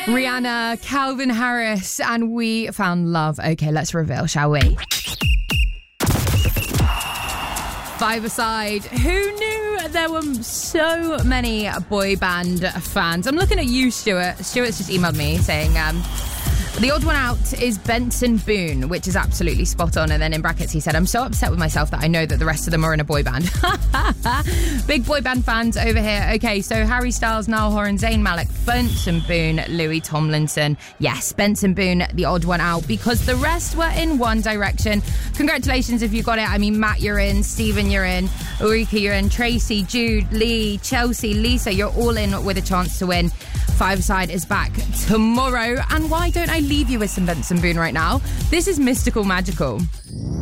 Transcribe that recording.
Rihanna, Calvin Harris, and We Found Love. Okay, let's reveal, shall we? Five-a-side. Who knew there were so many boy band fans? I'm looking at you, Stuart. Stuart's just emailed me saying, the odd one out is Benson Boone, which is absolutely spot on. And then in brackets, he said, I'm so upset with myself that I know that the rest of them are in a boy band. Big boy band fans over here. Okay, so Harry Styles, Niall Horan, Zayn Malik, Benson Boone, Louis Tomlinson. Yes, Benson Boone, the odd one out, because the rest were in One Direction. Congratulations if you got it. I mean, Matt, you're in. Stephen, you're in. Ulrika, you're in. Tracy, Jude, Lee, Chelsea, Lisa, you're all in with a chance to win. Five-a-side is back tomorrow. And why don't I leave you with some Benson Boone right now? This is Mystical Magical.